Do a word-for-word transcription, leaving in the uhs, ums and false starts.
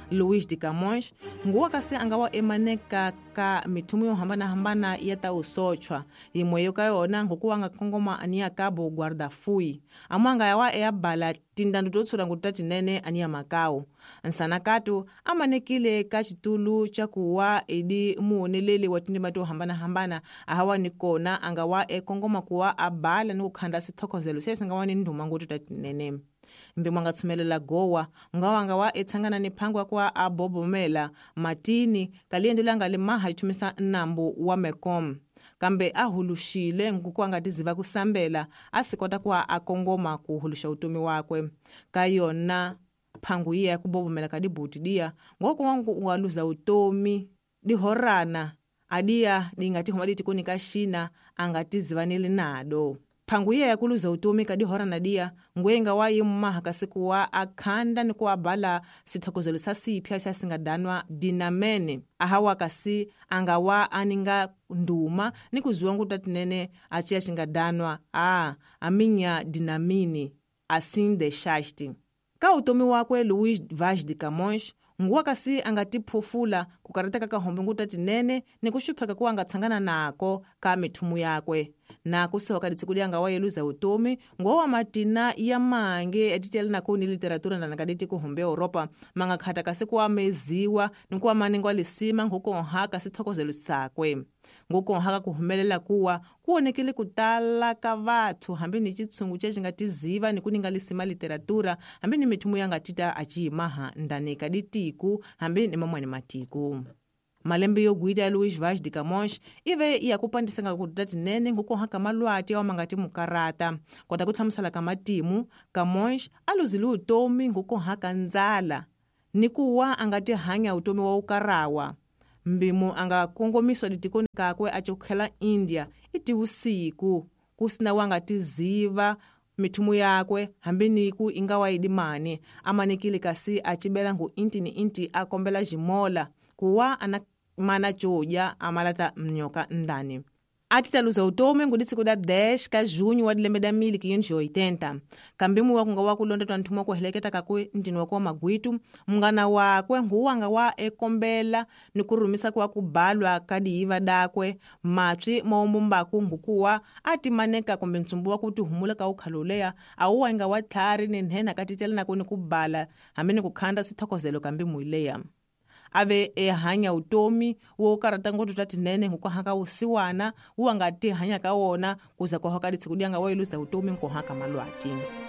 Luiz de Camões nguwa kasi angawa emaneka ka mithumu yo hambana hambana yata usochwa imweyo ka yona ngukuwa nga kongoma ania Cabo Guarda-Fui amwanga yawa eya bala tindandu totsura ngutati nene ania Macau nsana katu amanekile ka chitulu chakuwa edi muonelele watindimatu hambana hambana ahawa nikona angawa e kongoma kuwa abala nukukhanda sithokozelo sese ngawa ni nduma ngutati nene mbe mwanga tsumelela gowa ngawa ngawa etsangana ni phangwa kwa abobomela matini kaliendelanga le maha itumisa nambu wa Mekom kambe ahulushile ngukuwa ngati ziva kusambela asikota kwa akongoma kuhulusha utumi wakwe kayona phangu iya ya kubobomela kadibuti dia ngoko wangu waluza utomi dihorana adia dingati humaditi kunika shina angati zivanili nado phangu iya ya kuluza utomi kadihorana dia ngwenga wayi mmaha kasiku wa akhanda ni kuwa bala sithokozelo sasipya sasingadanwa dinamene ahawa kasi angawa aninga nduma ni kuzuwa ngutati nene achia chingadanwa a aminya dinamini asinde shashti ka utomi wakwe Luiz Vaz de Camões nguwa kasi angatiphufula kukarateka kahombe ngutati nene ni kushupheka kuwa angatsangana nako ka mithumu yakwe na kusewa kaditsikuli angawa yeluza utomi ngowa matina ya mange etitele nako ni literatura na nakaditi kuhombe Europa manga khata kasi kuwa meziwa nikuwa manengwa lisima nguko nhaka sithokozelo sakwe nguko nhaka kuhumelela kuwa kuonekele kutala ka vathu hambi ni chitsungu chechi ngatiziva ni kuninga lisima literatura hambi ni mithumu yangatita achiimaha ndane kaditiku hambi ni mamwani matiku malembe yogwita ya Luiz Vaz de Camões ive yakupandisanga kutati nene nguko haka malwati ya mangati mukarata kota kuthamusala kamatimu Camões aluzili utomi nguko haka nzala nikuwa angati hanya utomi wa ukarawa mbimu anga kongomiswa litikoni kakwe achokhela India iti usiku kusina wangati ziva mithumu yakwe hambiniku ingawa idimani amanikili kasi achibela ngu inti ni inti akombela jimola kuwa ana mana choja amalata mnyoka ndani atitaluza utome nguditsi kuda dez ka junho wa dilembe da mil quinhentos e oitenta kambimu wakunga wakulonda twanthumwa kuheleketa kakwe ntini wako magwitu mngana wakwe nguwanga wa ekombela ni kurumisa kwa kubalwa kadiiva dakwe matwi maombumbaku ngukuwa ati maneka kumbe ntsumbu wa kuti humula ka ukhaluleya awuwa inga wa thari ni nhena katitela nako ni kubala hambini kukhanda sithokozelo kambimu ileya ave e hanya utomi wo karata ngoto tati nene nguko haka usiwana uangati hanya kaona kuza kwa hakaditsi kudianga wailuza utomi nko haka malwati